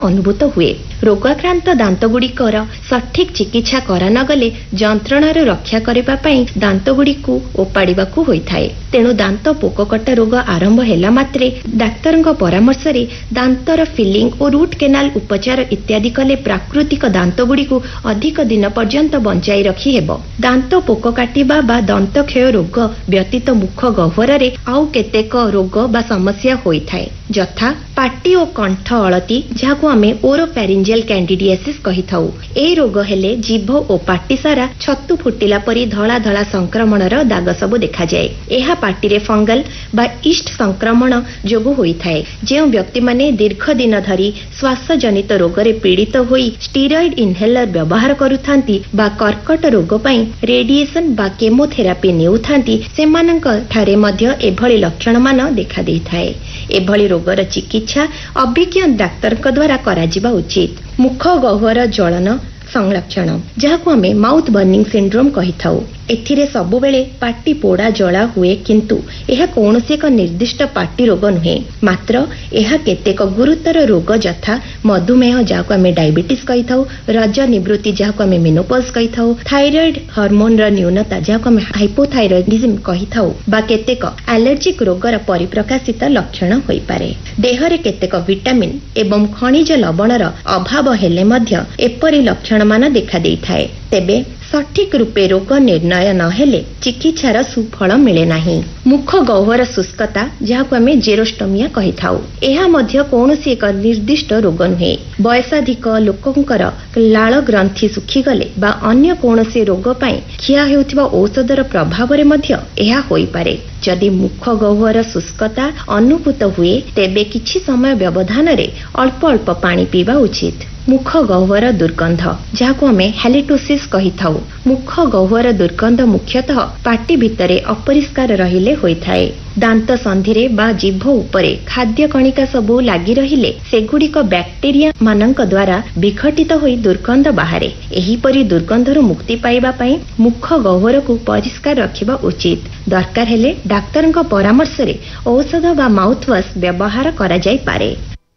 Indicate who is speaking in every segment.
Speaker 1: अनुभूत हुए। रोगाक्रांत दांतगुड़िकर सठिक चिकित्सा करानगले जंत्रणार रक्षा करबा पई दांतगुड़िकु ओपाड़िबाकु होइथाए। तेणु दांत पोककटा रोग आरंभ हेला मात्रे डाक्तरଙ୍କ परामर्शरे दांतर फिलिंग और रूट केनाल उपचार इत्यादि कले प्राकृतिक दांतगुड़िकु अधिक दिन पर्यंत बंचाई रखी हेबो। दांत पोक काटिबा बा दंत क्षय रोग व्यतीत मुख गह्वରରେ आउ केतेक रोग बा समस्या होइथाए, जथा पाटी और कंठ अळती जाको आमे ओरोफैरिंजियल कैंडिडियासिस कहिथाउ। ए रोग हेले जीभ और पाटी सारा छतु फुटिला परी धला धला संक्रमणर दाग सब देखा जाए। एहा पाटीरे फंगल बा ईस्ट संक्रमण जोगु होइथाए। जेउ व्यक्ति माने दीर्घ दिन धरी श्वास जनित रोगरे पीड़ित होई स्टेरॉइड इनहेलर व्यवहार करुथांती बा कर्कट रोग पई रेडिएशन बा केमोथेरापी नेउथांती सेमानंक ठारे मध्य एभଳି लक्षण मान देखा देइथाए। एभଳି रोगर चिकित्सा अभिज्ञ डाक्तरଙ୍କ द्वारा कराजिबा उचित। मुख गह्वर जलन संलक्षण जहाको आमे माउथ बर्निंग सिंड्रोम कहिथाउ। एथिरे सबु बेले पाटी पोड़ा जला हुए, किंतु एहा कौनसी एक निर्दिष्ट पाटी रोग नुहे, मात्र एहा केतेक गुरुतर रोग जथा मधुमेह जाको आमे डायबिटीज कहिथाउ, रज निवृत्ति जाको आमे मेनोपॉज कहिथाउ, थायराइड हार्मोन र न्यूनता जाको आमे हाइपोथायरॉइडिज्म कहिथाउ, बा केतेक एलर्जिक रोगर परिप्रकाशित लक्षण होई पारे। देहरे केतेक विटामिन एवं खनिज लवणर अभाव हेले मध्य एपरि लक्षण मान देखा देइथाए। तेबे सठिक रूपे रोग निर्णय न हेले चिकित्सार सुफल मिले नाही। मुख गह्वर शुष्कता जहाको आमे जेरोस्टोमिया कहिथाउ, एहा मध्य कौनसी एक निर्दिष्ट रोग नुहे। वयसाधिक लोकंकर लाळ ग्रंथि सुखीगले बा अन्य कौनसी रोग पई खिया हेउथिबा औषधर प्रभाव रे मध्य एहा होई पारे। जदि मुख गह्वर शुष्कता अनुभूत हुए तेबे किछि समय व्यवधान रे अल्प अल्प पानी पीवा उचित। मुख गह्वर दुर्गंध जहाको आमे हैलिटोसिस कहिथाउ। मुख गह्वर दुर्गंध मुख्यतः पाटी भितरे अपरिष्कार रहिले होइथाए। दांत संधिरे बा जीभ उपरे खाद्य कणिका सबु लागि रहिले सेगुड़िक बैक्टेरिया मानक द्वारा विघटित होई दुर्गंध बाहारे। एही परी दुर्गंधरु मुक्ति पाइबा पई मुख गह्वरकु परिष्कार रखिबा उचित। दरकार हेले डाक्तरଙ୍କ परामर्शरे औषध बा माउथवाश व्यवहार करा जाई पारे।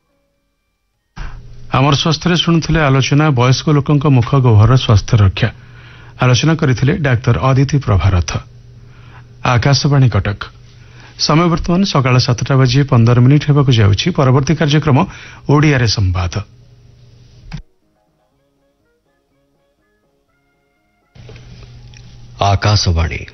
Speaker 2: आमर स्वास्थ्य शुणुले आलोचना वयस्क लोकंक मुख गह्वर स्वास्थ्य रक्षा आलोचना करथिले डाक्टर अदिति प्रभारथ। आकाशवाणी कटक समय वर्तमान सकाळ 7:15 हेबाकु जाउछि। परवर्ती कार्यक्रम ओडिया रे संवाद।
Speaker 3: आकाशवाणी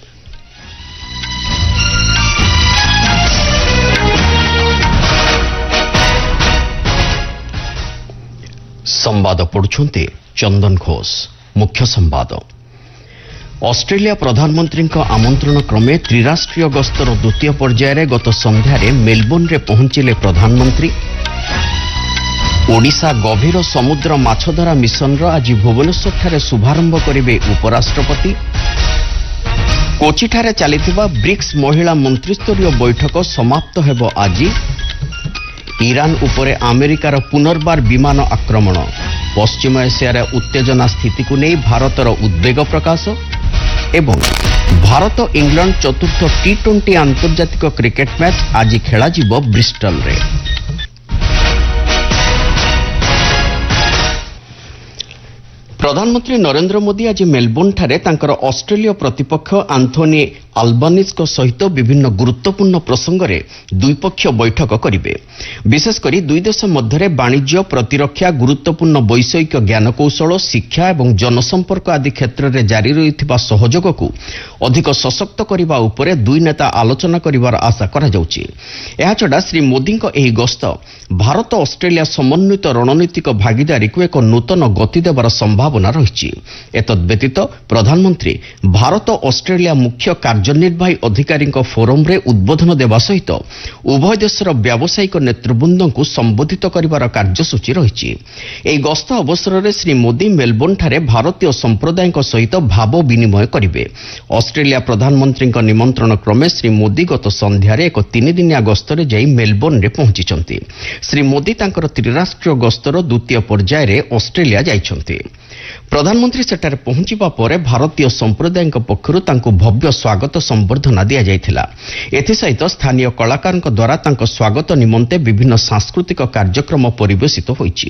Speaker 3: संवाद पढ़ुछन्ते चंदन घोष। मुख्य संवाद। ऑस्ट्रेलिया प्रधानमंत्री आमंत्रण क्रमे त्रिराष्ट्रीय गस्तर द्वितीय पर्यायर गत संध्यारे मेलबोर्न रे पहुंचिले प्रधानमंत्री। ओडिशा गभीर समुद्र माछधरा मिशन रो आज भुवनेश्वर ठारे शुभारंभ करिवे उपराष्ट्रपति। कोची ठारे चलिथिबा ब्रिक्स महिला मंत्रिस्तरीय बैठक समाप्त हेबो आज। ईरान उपरे अमेरिकार पुनर्बार विमान आक्रमण। पश्चिम एशियार उत्तेजना स्थिति को नहीं भारतर उद्वेग प्रकाश। एवं भारत इंग्लैंड चतुर्थ टी20 आंतर्जातिक क्रिकेट मैच आज खेला जिवो ब्रिस्टल रे। प्रधानमंत्री नरेंद्र मोदी आज मेलबोर्न ठारे तांकर ऑस्ट्रेलिया प्रतिपक्ष आंथोनी अल्बानीज सहित विभिन्न गुरुत्वपूर्ण प्रसंग में द्विपक्षीय बैठक करेंगे। विशेषकर दुई देश मध्य वाणिज्य प्रतिरक्षा गुरुत्वपूर्ण वैषयिक ज्ञानकौशल शिक्षा और जनसंपर्क आदि क्षेत्र में जारी रही सहयोग को अधिक सशक्त करने उपर दुई नेता आलोचना कर आशा करा। श्री मोदी यह गस्त भारत ऑस्ट्रेलिया समन्वित रणनीतिक भागीदारी को एक नूतन गति देवार संभावना रही। एतद्व्यतीत प्रधानमंत्री भारत ऑस्ट्रेलिया मुख्य कार्यनिर्वाही अधिकारी फोरम रे उद्बोधन देवा सहित उभय देशर व्यावसायिक नेतृवृंद को संबोधित करिवार कार्यसूची रही। एही गस्त अवसर में श्री मोदी मेलबोर्न ठारे भारतीय संप्रदाय सहित भाव विनिमय करेंगे। ऑस्ट्रेलिया प्रधानमंत्री निमंत्रण क्रमे श्री मोदी गत संध्यारे एक 3 दिनिया गस्तरे जाई मेलबोर्न रे पहुंची। श्री मोदी तांकर त्रिराष्ट्रीय गस्तर द्वितीय पर्यायर ऑस्ट्रेलिया जाइछन्ति। ପ୍ରଧାନମନ୍ତ୍ରୀ ସେଠାରେ ପହଞ୍ଚିବା ପରେ ଭାରତୀୟ ସମ୍ପ୍ରଦାୟଙ୍କ ପକ୍ଷରୁ ତାଙ୍କୁ ଭବ୍ୟ ସ୍ୱାଗତ ସମ୍ବର୍ଦ୍ଧନା ଦିଆଯାଇଥିଲା। ଏଥିସହିତ ସ୍ଥାନୀୟ କଳାକାରଙ୍କ ଦ୍ୱାରା ତାଙ୍କ ସ୍ୱାଗତ ନିମନ୍ତେ ବିଭିନ୍ନ ସାଂସ୍କୃତିକ କାର୍ଯ୍ୟକ୍ରମ ପରିବେଷିତ ହୋଇଛି।